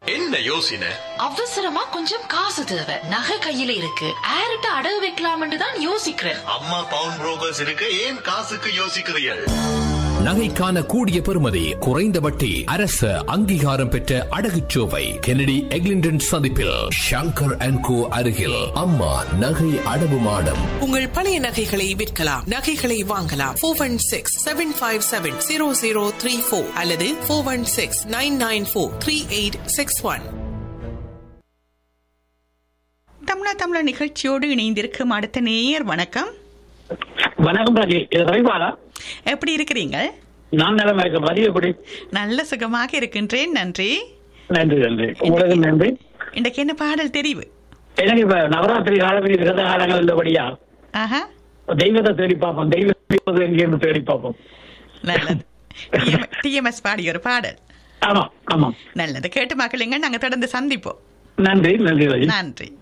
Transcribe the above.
என்ன யோசனை? அவசரமா கொஞ்சம் காசு தேவை, நகை கையில இருக்கு, யார்கிட்ட அடகு வைக்கலாம்னு தான் யோசிக்கிறேன். அம்மா பவுன் புரோக்கர்ஸ் இருக்கு, ஏன் காசுக்கு யோசிக்கிறீர்கள்? நகைக்கான கூடிய பெறுமதி, குறைந்த வட்டி, அரசு அங்கீகாரம் பெற்ற அடகுச்சோவை கெனடி எக்லிண்டன் சந்திப்பில் ஷங்கர் அண்ட் கோ அருகில் அம்மா நகை அடவு மாடம். உங்கள் பழைய நகைகளை விற்கலாம், நகைகளை வாங்கலாம். 416-757-0034 அல்லது 416-994-3861. தமிழா நிகழ்ச்சியோடு இணைந்திருக்கும் அடுத்த நேயர். வணக்கம். வணக்கம் ராஜி, இது ரவிபாலா. எப்படி இருக்கிறீங்க? நான் நலமா இருக்கேன். ராஜி எப்படி? நல்ல சுகமாக இருக்கின்றேன். நன்றி. நன்றி நன்றி, உங்களுக்கு நன்றி. இன்றைக்கு என்ன பாடல் தெரிவு? எனக்கு இப்ப நவராத்திரி காலத்தில் இருந்த காலங்கள் உள்ளபடியா தெய்வத்தை தேடி பார்ப்போம், தெய்வம் எங்கேருந்து தேடி பார்ப்போம். நல்லது. டிஎம்எஸ் பாடிய ஒரு பாடல். ஆமா ஆமா, நல்லது. கேட்டு மக்களுங்க, நாங்க தொடர்ந்து சந்திப்போம். நன்றி நன்றி ராஜி. நன்றி.